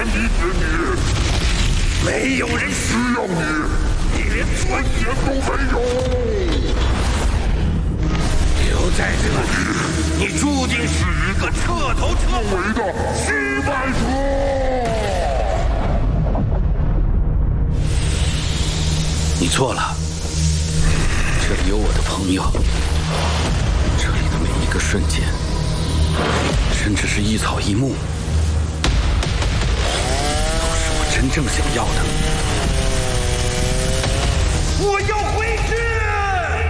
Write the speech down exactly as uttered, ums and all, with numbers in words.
人理解你， 没有人需要你， 你连尊严都没有。 留在这里，你注定是一个彻头彻尾的失败者。 你错了，这里有我的朋友，这里的每一个瞬间，甚至是一草一木，都是我真正想要的。我要。